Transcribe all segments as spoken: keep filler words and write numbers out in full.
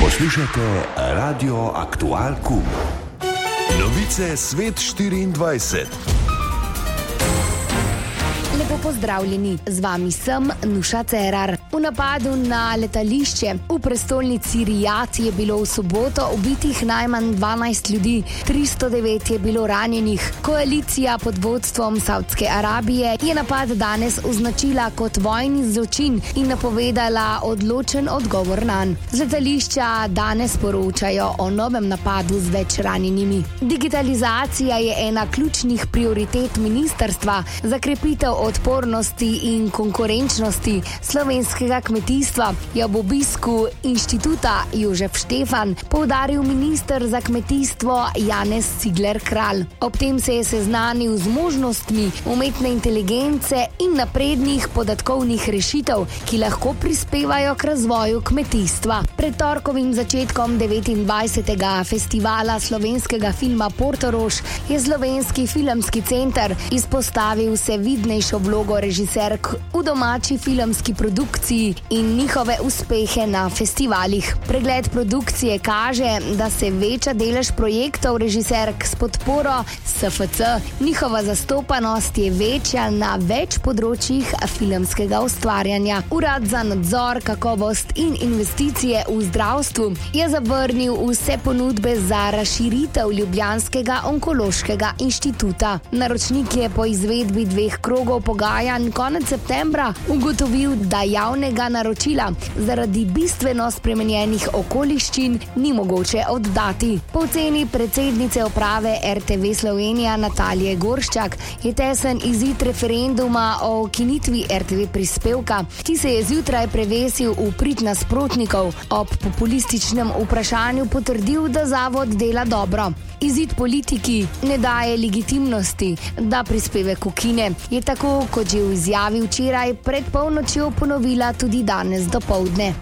Poslušajte Radio Aktual Kum. Novice Svet štiriindvajset. Lepo pozdravljeni, z vami sem Nuša Cerar. V napadu na letališče v prestolnici Rijad je bilo v soboto ubitih najmanj dvanajst ljudi, tristo devet je bilo ranjenih. Koalicija pod vodstvom Saudske Arabije je napad danes označila kot vojni zločin in napovedala odločen odgovor nanj. Z letališča danes poročajo o novem napadu z več ranjenimi. Digitalizacija je ena ključnih prioritet ministrstva za krepitev odpornosti in konkurenčnosti slovenskega kmetijstva, je ob obisku inštituta Jožef Štefan poudaril minister za kmetijstvo Janez Cigler Kralj. Ob tem se je seznanil z možnostmi umetne inteligence in naprednih podatkovnih rešitev, ki lahko prispevajo k razvoju kmetijstva. Pred torkovim začetkom devetindvajsetega festivala slovenskega filma Portorož je Slovenski filmski center izpostavil vse vidnejšo vlogo režiserk v domači filmski produkciji in njihove uspehe na festivalih. Pregled produkcije kaže, da se veča delež projektov režiserk s podporo S F C. Njihova zastopanost je večja na več področjih filmskega ustvarjanja. Urad za nadzor, kakovost in investicije v zdravstvu je zavrnil vse ponudbe za razširitev ljubljanskega onkološkega inštituta. Naročnik je po izvedbi dveh krogov pogajanj konec septembra ugotovil, da javnega naročila zaradi bistveno spremenjenih okoliščin ni mogoče oddati. Po oceni predsednice uprave R T V Slovenija Natalije Gorščak je tesen izid referenduma o ukinitvi R T V prispevka, ki se je zjutraj prevesil v prid nasprotnikov, ob populističnem vprašanju potrdil, da zavod dela dobro. Izid politiki ne daje legitimnosti, da prispevek ukine, je tako, kot že v izjavi včeraj pred polnočjo ponovila tudi danes dopoldne.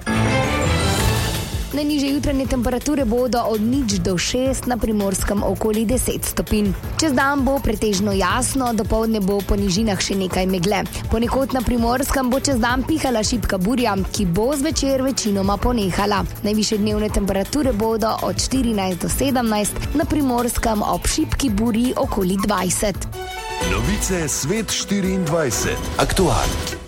Najnižje jutranje temperature bodo od nič do šest, na Primorskem okoli deset stopinj. Čez dan bo pretežno jasno, dopoldne bo po nižinah še nekaj megle. Ponekod na Primorskem bo čez dan pihala šibka burja, ki bo zvečer večinoma ponehala. Najvišje dnevne temperature bodo od štirinajst do sedemnajst, na Primorskem ob šibki burji okoli dvajset. Novice Svet štiriindvajset. Aktual.